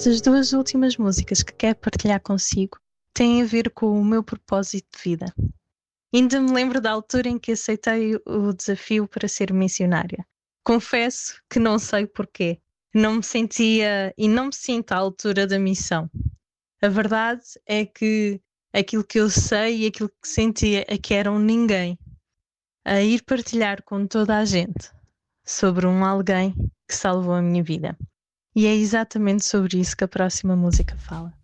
Estas duas últimas músicas que quero partilhar consigo têm a ver com o meu propósito de vida. Ainda me lembro da altura em que aceitei o desafio para ser missionária. Confesso que não sei porquê. Não me sentia e não me sinto à altura da missão. A verdade é que aquilo que eu sei e aquilo que sentia é que era um ninguém a ir partilhar com toda a gente sobre um alguém que salvou a minha vida. E é exatamente sobre isso que a próxima música fala.